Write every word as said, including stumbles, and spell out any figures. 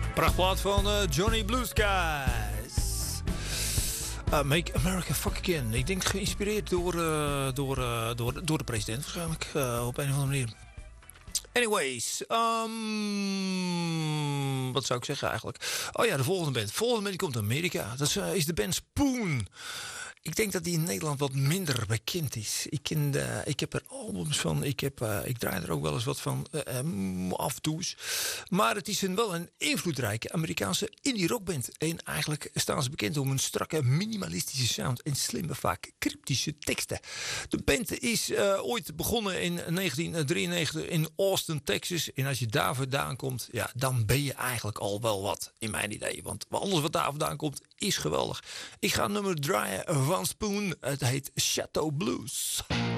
Prachtplaat van uh, Johnny Blue Skies. Uh, Make America Fuck Again. Ik denk geïnspireerd door, uh, door, uh, door, door de president waarschijnlijk. Uh, op een of andere manier. Anyways. Um, wat zou ik zeggen eigenlijk? Oh ja, de volgende band. De volgende band die komt uit Amerika. Dat is, uh, is de band Spoon. Ik denk dat die in Nederland wat minder bekend is. Ik, ken de, ik heb er albums van. Ik, heb, uh, ik draai er ook wel eens wat van uh, um, af en toe. Maar het is een, wel een invloedrijke Amerikaanse indie rockband. En eigenlijk staan ze bekend om een strakke minimalistische sound en slimme, vaak cryptische teksten. De band is uh, ooit begonnen in negentien drieënnegentig in Austin, Texas. En als je daar vandaan komt, ja, dan ben je eigenlijk al wel wat, in mijn idee. Want alles wat daar vandaan komt, is geweldig. Ik ga een nummer draaien van Spoon. Het heet Chateau Blues.